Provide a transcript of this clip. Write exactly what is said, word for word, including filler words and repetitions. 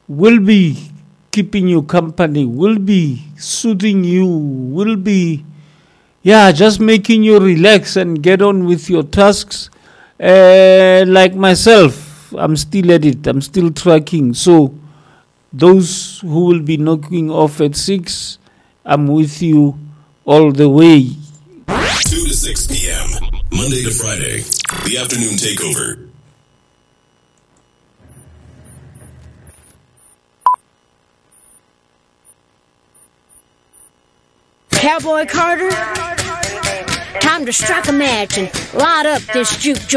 will be keeping you company, will be soothing you, will be, yeah, just making you relax and get on with your tasks. Uh, like myself, I'm still at it, I'm still tracking. So, those who will be knocking off at six, I'm with you all the way. two to six p.m., Monday to Friday, the afternoon takeover. Cowboy Carter, time to strike a match and light up this juke joint.